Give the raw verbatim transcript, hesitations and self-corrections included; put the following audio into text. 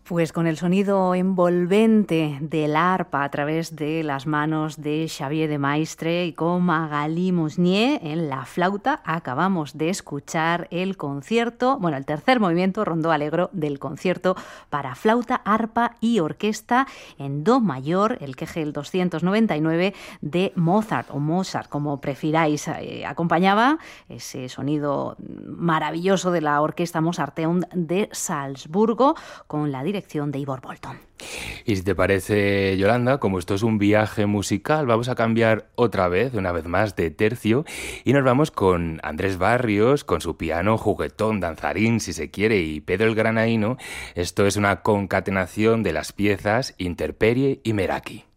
Pues con el sonido envolvente del arpa a través de las manos de Xavier de Maistre y con Magali Musnier en la flauta, acabamos de escuchar el concierto, bueno, el tercer movimiento rondó alegro del concierto para flauta, arpa y orquesta en do mayor, el Kegel doscientos noventa y nueve de Mozart o Mozart, como prefiráis. Eh, acompañaba ese sonido maravilloso de la Orquesta Mozarteum de Salzburgo con la dirección de Ivor Bolton. Y si te parece, Yolanda, como esto es un viaje musical, vamos a cambiar otra vez, una vez más, de tercio y nos vamos con Andrés Barrios, con su piano juguetón, danzarín, si se quiere, y Pedro el Granaíno. Esto es una concatenación de las piezas Interperie y Meraki.